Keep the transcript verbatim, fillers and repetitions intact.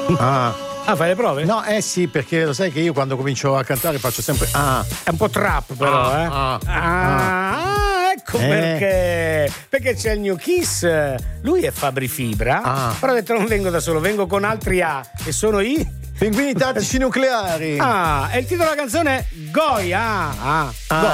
Ah. Ah, fai le prove? No, eh sì, perché lo sai che io quando comincio a cantare faccio sempre ah. È un po' trap però, ah, eh. Ah, ah, ah ecco eh. perché. Perché c'è il New Kiss. Lui è Fabri Fibra. Ah. Però ha detto non vengo da solo, vengo con altri A. E sono i Pinguini tattici nucleari. Ah, e il titolo della canzone è Goya. Ah, ah, ah,